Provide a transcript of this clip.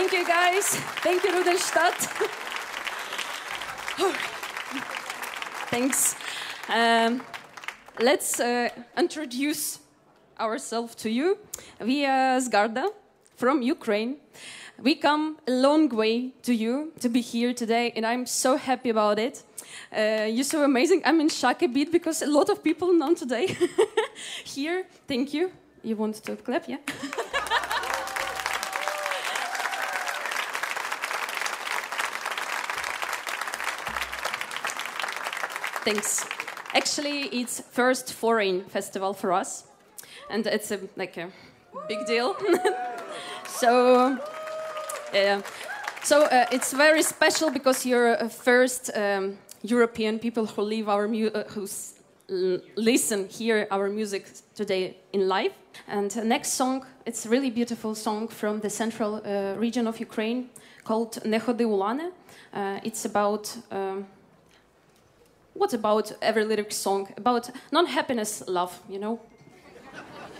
Thank you, guys. Thank you, Rudenstadt. Thanks. Let's introduce ourselves to you. We are Zgarda from Ukraine. We come a long way to you to be here today, and I'm so happy about it. You're so amazing. I'm in shock a bit because a lot of people know today here. Thank you. You want to clap, yeah? Thanks. Actually, it's first foreign festival for us, and it's a big deal. So it's very special because you're first European people who live listen, hear our music today in live. And the next song, it's a really beautiful song from the central region of Ukraine called "Ne ходи у лани." It's about what about every lyric song? About non-happiness, love, you know?